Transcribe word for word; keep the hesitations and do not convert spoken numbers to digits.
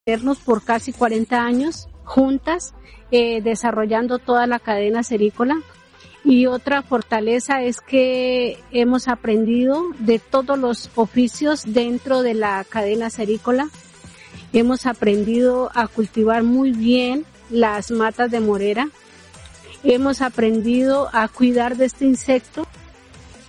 por casi cuarenta años juntas, eh, desarrollando toda la cadena cerícola. Y otra fortaleza es que hemos aprendido de todos los oficios dentro de la cadena cerícola. Hemos aprendido a cultivar muy bien las matas de morera. Hemos aprendido a cuidar de este insecto